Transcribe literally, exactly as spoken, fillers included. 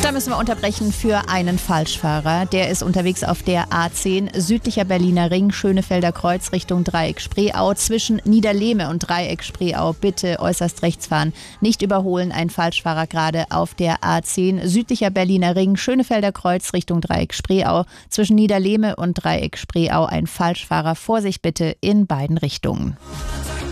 Da müssen wir unterbrechen für einen Falschfahrer. Der ist unterwegs auf der A zehn, südlicher Berliner Ring, Schönefelder Kreuz Richtung Dreieck Spreeau. Zwischen Niederlehme und Dreieck Spreeau bitte äußerst rechts fahren. Nicht überholen, ein Falschfahrer gerade auf der A zehn, südlicher Berliner Ring, Schönefelder Kreuz Richtung Dreieck Spreeau. Zwischen Niederlehme und Dreieck Spreeau ein Falschfahrer. Vorsicht bitte in beiden Richtungen.